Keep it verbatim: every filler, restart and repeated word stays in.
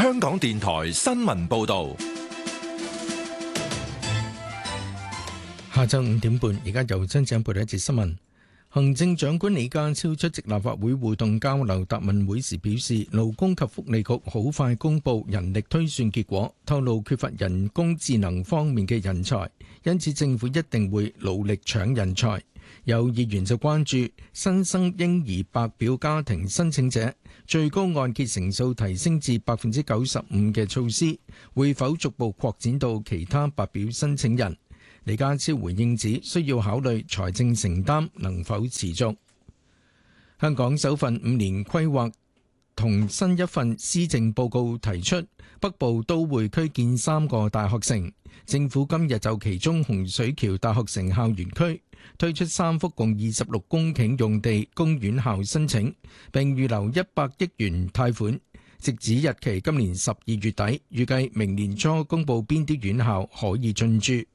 香港電台新聞報道。 下晝五點半，而家由張子欣報道一節新聞。行政長官李家超出席立法會互動交流答問會時表示，勞工及福利局好快公布人力推算結果，透露缺乏人工智能方面嘅人才，因此政府一定會努力搶人才。有議員就關注新生嬰兒白表家庭申請者最高按揭成數提升至百分之九十五嘅措施，會否逐步擴展到其他白表申請人？李家超回應指，需要考慮財政承擔能否持續。香港首份五年規劃同新一份施政報告提出，北部都會區建三個大學城。政府今日就其中洪水橋大學城校園區推出三幅共二十六公頃用地供院校申請，並預留一百億元貸款，直至日期今年十二月底，預計明年初公佈邊啲院校可以進駐。